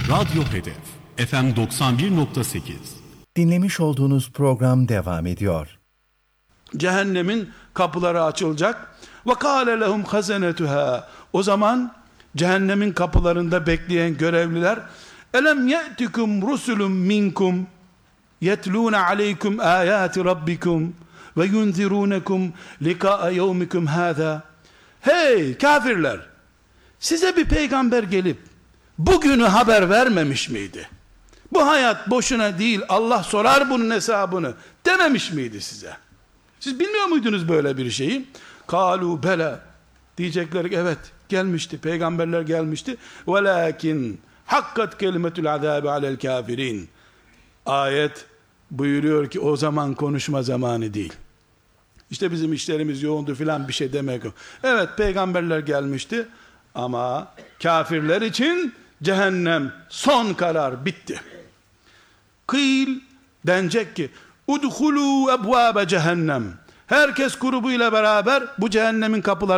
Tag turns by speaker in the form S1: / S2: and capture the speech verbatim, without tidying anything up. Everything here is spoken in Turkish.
S1: Radyo Hedef F M doksan bir nokta sekiz.
S2: Dinlemiş olduğunuz program devam ediyor.
S3: Cehennemin kapıları açılacak. Ve kâle lehum hazenetuhâ. O zaman cehennemin kapılarında bekleyen görevliler, elem ye'tikum rusulun minkum yetlûne aleykum âyâti rabbikum ve yunzirûnekum likâ'a yevmikum hâzâ. Hey kafirler! Size bir peygamber gelip bugünü haber vermemiş miydi? Bu hayat boşuna değil, Allah sorar bunun hesabını dememiş miydi size? Siz bilmiyor muydunuz böyle bir şeyi? Kalu bela. Diyecekler ki evet gelmişti, peygamberler gelmişti. Velakin hakkat kelimetül azâbi alel kafirin. Ayet buyuruyor ki o zaman konuşma zamanı değil. İşte bizim işlerimiz yoğundu filan bir şey demek o. Evet peygamberler gelmişti ama kafirler için cehennem son karar bitti. Kıyl denecek ki udhulu ebvâbe cehennem. Herkes grubuyla beraber bu cehennemin kapıları